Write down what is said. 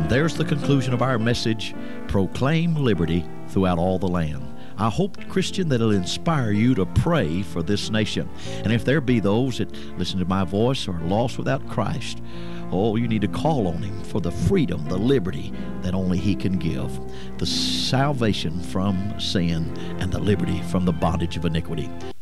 there's the conclusion of our message, Proclaim Liberty Throughout All the Land. I hope, Christian, that it'll inspire you to pray for this nation. And if there be those that listen to my voice or are lost without Christ, oh, you need to call on Him for the freedom, the liberty that only He can give, the salvation from sin and the liberty from the bondage of iniquity.